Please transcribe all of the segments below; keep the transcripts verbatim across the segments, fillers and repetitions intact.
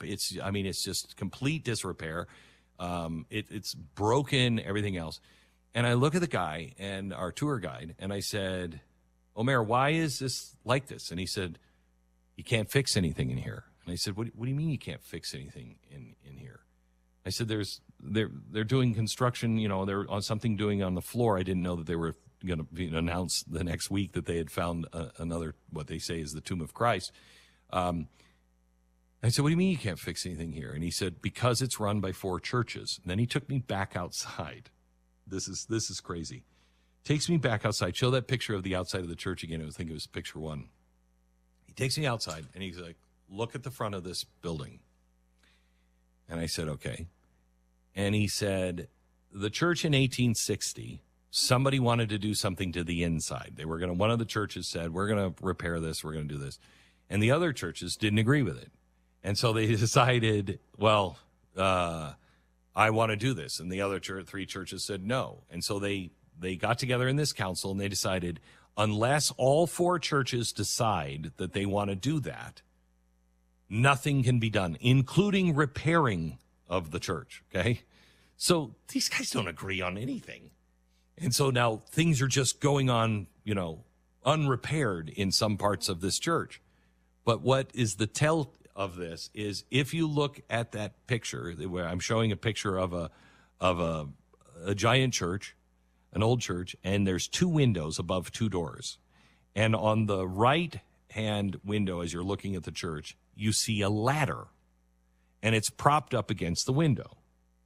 It's, I mean, it's just complete disrepair. Um, it, it's broken, everything else. And I look at the guy and our tour guide, and I said, Omer, why is this like this? And he said, you can't fix anything in here. And I said, what, what do you mean you can't fix anything in, in here? I said, there's they're they're doing construction, you know, they're on something doing on the floor. I didn't know that they were going to be announced the next week that they had found a, another, what they say is the tomb of Christ. Um, I said, what do you mean you can't fix anything here? And he said, because it's run by four churches. And then he took me back outside. This is this is crazy. Takes me back outside. Show that picture of the outside of the church again. I think it was picture one. He takes me outside, and he's like, look at the front of this building. And I said, okay. And he said, the church in eighteen sixty, somebody wanted to do something to the inside. They were going to, one of the churches said, we're going to repair this, we're going to do this. And the other churches didn't agree with it. And so they decided, well, uh, I want to do this. And the other church, three churches said no. And so they, they got together in this council and they decided, unless all four churches decide that they want to do that, nothing can be done, including repairing of the church, okay? So these guys don't agree on anything. And so now things are just going on, you know, unrepaired in some parts of this church. But what is the tell of this is if you look at that picture, where I'm showing a picture of a of a, a giant church, an old church, and there's two windows above two doors. And on the right-hand window, as you're looking at the church, you see a ladder, and it's propped up against the window.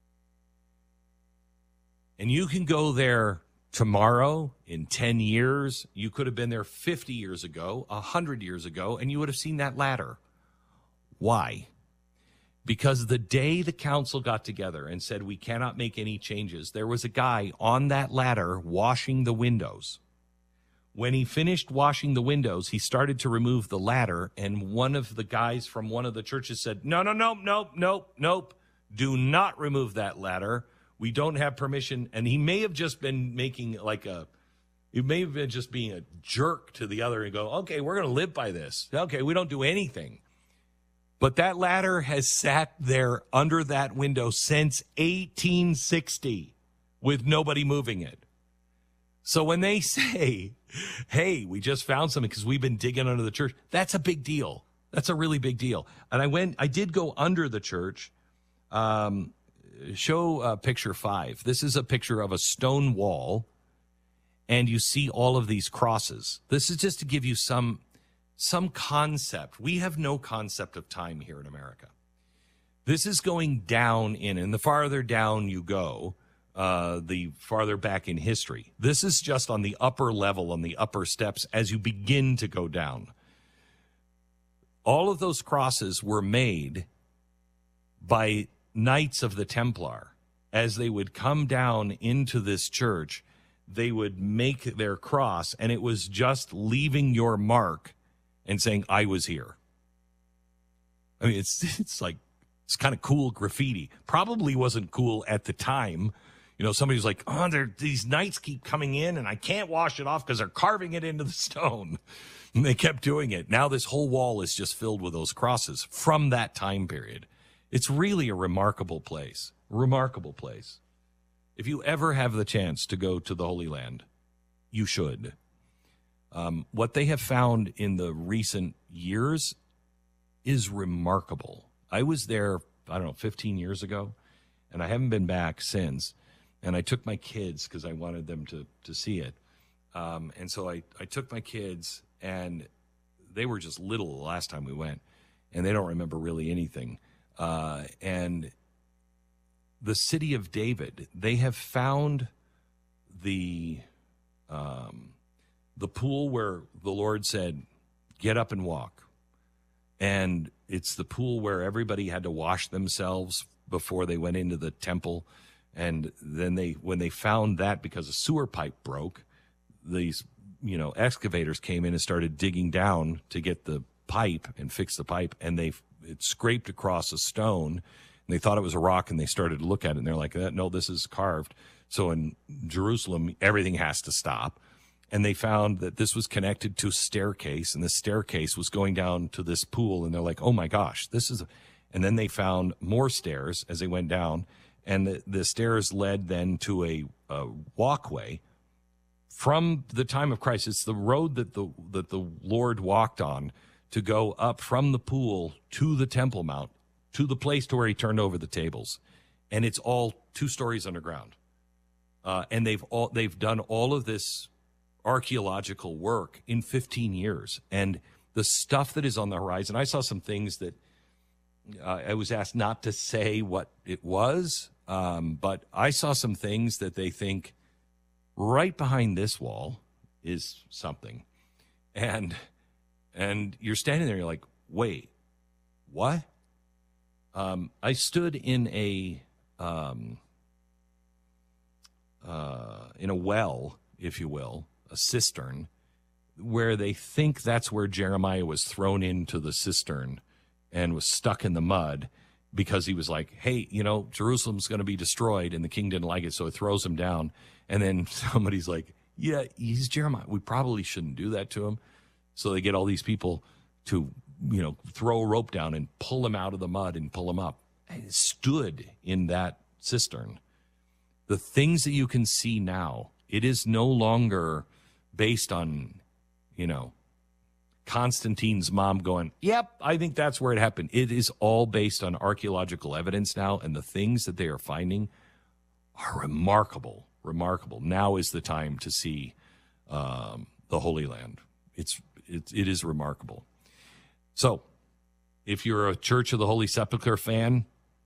And you can go there tomorrow, in ten years. You could have been there fifty years ago, one hundred years ago, and you would have seen that ladder. Why? Because the day the council got together and said we cannot make any changes, there was a guy on that ladder washing the windows. When he finished washing the windows, he started to remove the ladder, and one of the guys from one of the churches said, no, no, no, nope, nope, nope. Do not remove that ladder. We don't have permission. And he may have just been making like a, he may have been just being a jerk to the other and go, okay, we're going to live by this. Okay, we don't do anything. But that ladder has sat there under that window since eighteen sixty with nobody moving it. So when they say, hey, we just found something because we've been digging under the church, that's a big deal. That's a really big deal. And I went, I did go under the church. Um, show uh, picture five. This is a picture of a stone wall, and you see all of these crosses. This is just to give you some some concept. We have no concept of time here in America. This is going down in, and the farther down you go, uh, the farther back in history. This is just on the upper level, on the upper steps as you begin to go down. All of those crosses were made by Knights of the Templar. As they would come down into this church, they would make their cross, and it was just leaving your mark and saying, I was here. I mean, it's it's like, it's kind of cool graffiti. Probably wasn't cool at the time. You know, somebody was like, oh, these knights keep coming in, and I can't wash it off because they're carving it into the stone. And they kept doing it. Now this whole wall is just filled with those crosses from that time period. It's really a remarkable place. Remarkable place. If you ever have the chance to go to the Holy Land, you should. Um, what they have found in the recent years is remarkable. I was there, I don't know, fifteen years ago, and I haven't been back since. And I took my kids because I wanted them to, to see it. Um, and so I, I took my kids, and they were just little the last time we went, and they don't remember really anything. Uh, and the city of David, they have found the um, the pool where the Lord said, get up and walk. And it's the pool where everybody had to wash themselves before they went into the temple. And then they, when they found that because a sewer pipe broke, these, you know, excavators came in and started digging down to get the pipe and fix the pipe. And they, it scraped across a stone, and they thought it was a rock, and they started to look at it, and they're like, no, this is carved. So in Jerusalem, everything has to stop. And they found that this was connected to a staircase, and the staircase was going down to this pool, and they're like, oh my gosh, this is, a... And then they found more stairs as they went down, and the, the stairs led then to a, a walkway from the time of Christ. It's the road that the that the Lord walked on to go up from the pool to the Temple Mount, to the place to where he turned over the tables. And it's all two stories underground. Uh, and they've all they've done all of this archaeological work in fifteen years. And the stuff that is on the horizon, I saw some things that uh, I was asked not to say what it was, um, but I saw some things that they think right behind this wall is something. And and you're standing there, you're like, wait, what? Um, I stood in a um, uh, in a well, if you will, a cistern, where they think that's where Jeremiah was thrown into the cistern and was stuck in the mud because he was like, hey, you know, Jerusalem's going to be destroyed, and the king didn't like it, so it throws him down. And then somebody's like, yeah, he's Jeremiah. We probably shouldn't do that to him. So they get all these people to, you know, throw a rope down and pull him out of the mud and pull him up. And it stood in that cistern. The things that you can see now, it is no longer based on, you know, Constantine's mom going, yep, I think that's where it happened. It is all based on archaeological evidence now, and the things that they are finding are remarkable, remarkable. Now is the time to see um, the Holy Land. It's it, it is remarkable. So, if you're a Church of the Holy Sepulchre fan,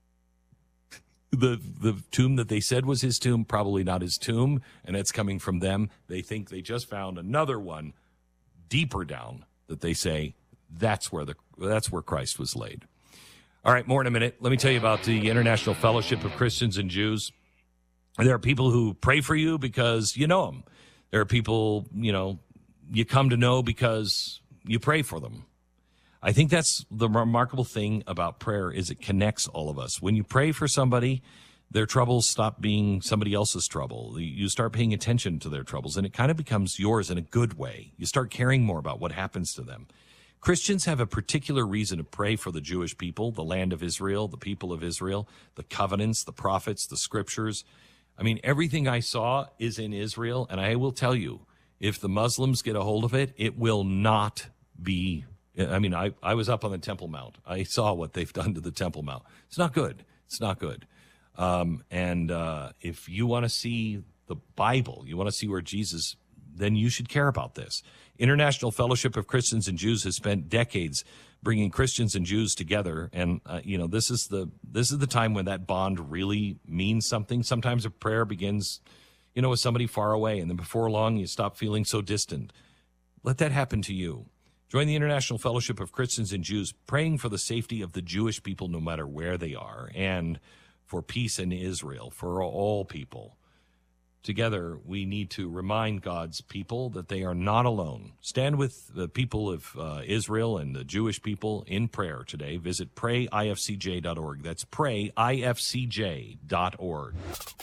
the the tomb that they said was his tomb, probably not his tomb, and it's coming from them. They think they just found another one deeper down that they say that's where the that's where Christ was laid. All right, more in a minute. Let me tell you about the International Fellowship of Christians and Jews. There are people who pray for you because you know them. There are people, you know, you come to know because you pray for them. I think that's the remarkable thing about prayer is it connects all of us. When you pray for somebody, their troubles stop being somebody else's trouble. You start paying attention to their troubles, and it kind of becomes yours in a good way. You start caring more about what happens to them. Christians have a particular reason to pray for the Jewish people, the land of Israel, the people of Israel, the covenants, the prophets, the scriptures. I mean, everything I saw is in Israel, and I will tell you, if the Muslims get a hold of it, it will not be. I mean, I, I was up on the Temple Mount. I saw what they've done to the Temple Mount. It's not good. It's not good. Um, and uh, if you want to see the Bible, you want to see where Jesus, then you should care about this. International Fellowship of Christians and Jews has spent decades bringing Christians and Jews together, and uh, you know this is the this is the time when that bond really means something. Sometimes a prayer begins, you know, with somebody far away, and then before long you stop feeling so distant. Let that happen to you. Join the International Fellowship of Christians and Jews, praying for the safety of the Jewish people, no matter where they are, and for peace in Israel, for all people. Together, we need to remind God's people that they are not alone. Stand with the people of uh, Israel and the Jewish people in prayer today. Visit pray I F C J dot org. That's pray I F C J dot org.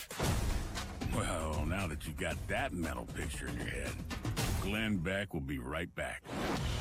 Well, now that you got that mental picture in your head, Glenn Beck will be right back.